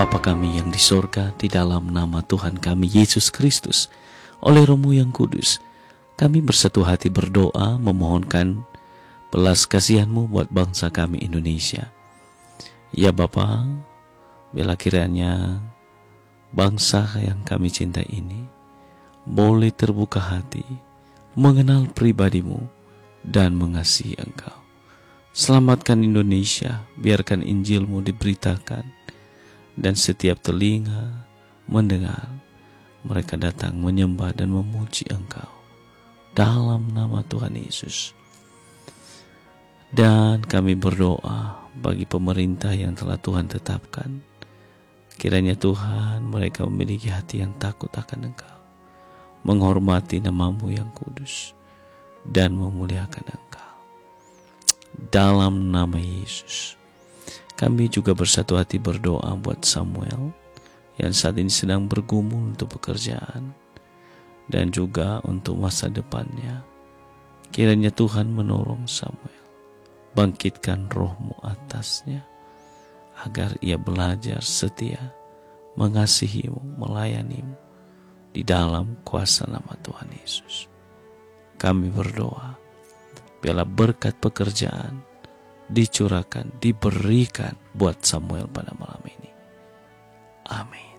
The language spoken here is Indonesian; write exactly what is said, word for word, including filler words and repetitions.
Bapa kami yang di sorga, di dalam nama Tuhan kami Yesus Kristus, oleh Roh-Mu yang kudus, kami bersatu hati berdoa memohonkan belas kasihan-Mu buat bangsa kami Indonesia. Ya Bapa, bila kiranya bangsa yang kami cintai ini boleh terbuka hati, mengenal pribadi-Mu dan mengasihi Engkau. Selamatkan Indonesia, biarkan Injil-Mu diberitakan, dan setiap telinga mendengar, mereka datang menyembah dan memuji Engkau dalam nama Tuhan Yesus. Dan kami berdoa bagi pemerintah yang telah Tuhan tetapkan, kiranya Tuhan mereka memiliki hati yang takut akan Engkau, menghormati nama-Mu yang kudus, dan memuliakan Engkau. Dalam nama Yesus, kami juga bersatu hati berdoa buat Samuel yang saat ini sedang bergumul untuk pekerjaan dan juga untuk masa depannya. Kiranya Tuhan menolong Samuel, bangkitkan Roh-Mu atasnya, agar ia belajar setia, mengasihi-Mu, melayani-Mu di dalam kuasa nama Tuhan Yesus. Kami berdoa, biarlah berkat pekerjaan dicurahkan, diberikan buat Samuel pada malam ini. Amin.